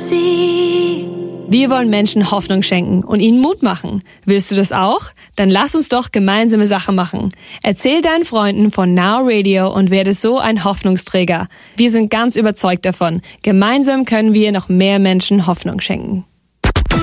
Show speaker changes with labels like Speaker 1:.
Speaker 1: sie.
Speaker 2: Wir wollen Menschen Hoffnung schenken und ihnen Mut machen. Willst du das auch? Dann lass uns doch gemeinsame Sache machen. Erzähl deinen Freunden von Now Radio und werde so ein Hoffnungsträger. Wir sind ganz überzeugt davon. Gemeinsam können wir noch mehr Menschen Hoffnung schenken.